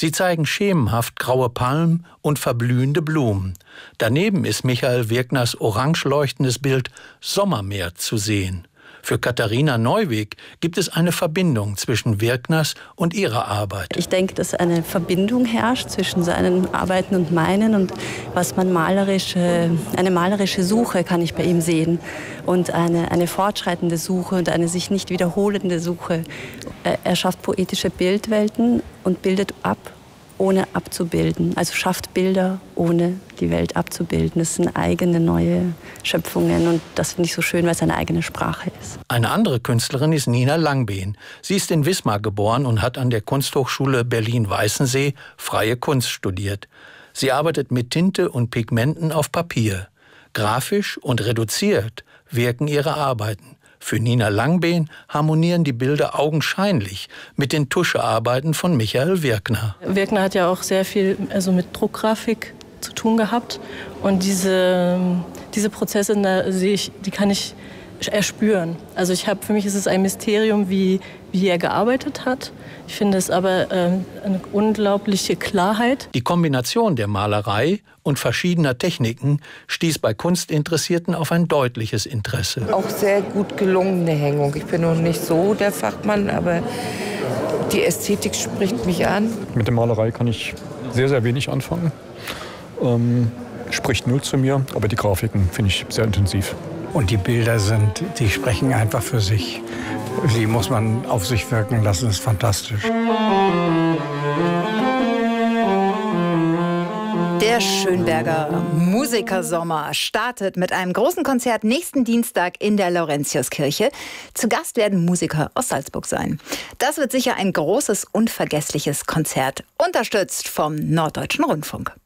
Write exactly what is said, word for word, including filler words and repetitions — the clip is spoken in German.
Sie zeigen schemenhaft graue Palmen und verblühende Blumen. Daneben ist Michael Wirkners orange leuchtendes Bild Sommermeer zu sehen. Für Katharina Neuweg gibt es eine Verbindung zwischen Wirkners und ihrer Arbeit. Ich denke, dass eine Verbindung herrscht zwischen seinen Arbeiten und meinen und was man malerische, eine malerische Suche kann ich bei ihm sehen und eine, eine fortschreitende Suche und eine sich nicht wiederholende Suche. Er schafft poetische Bildwelten und bildet ab, ohne abzubilden. Also schafft Bilder, ohne die Welt abzubilden. Das sind eigene, neue Schöpfungen und das finde ich so schön, weil es eine eigene Sprache ist. Eine andere Künstlerin ist Nina Langbehn. Sie ist in Wismar geboren und hat an der Kunsthochschule Berlin-Weißensee freie Kunst studiert. Sie arbeitet mit Tinte und Pigmenten auf Papier. Grafisch und reduziert wirken ihre Arbeiten. Für Nina Langbehn harmonieren die Bilder augenscheinlich mit den Tuschearbeiten von Michael Wirkner. Wirkner hat ja auch sehr viel also mit Druckgrafik zu tun gehabt. Und diese, diese Prozesse, da sehe ich, die kann ich erspüren. Also ich habe, für mich ist es ein Mysterium, wie, wie er gearbeitet hat. Ich finde es aber äh, eine unglaubliche Klarheit. Die Kombination der Malerei und verschiedener Techniken stieß bei Kunstinteressierten auf ein deutliches Interesse. Auch sehr gut gelungene Hängung. Ich bin noch nicht so der Fachmann, aber die Ästhetik spricht mich an. Mit der Malerei kann ich sehr, sehr wenig anfangen. Ähm, spricht null zu mir, aber die Grafiken finde ich sehr intensiv. Und die Bilder sind, die sprechen einfach für sich. Die muss man auf sich wirken lassen, das ist fantastisch. Der Schönberger Musikersommer startet mit einem großen Konzert nächsten Dienstag in der Laurentiuskirche. Zu Gast werden Musiker aus Salzburg sein. Das wird sicher ein großes, unvergessliches Konzert, unterstützt vom Norddeutschen Rundfunk.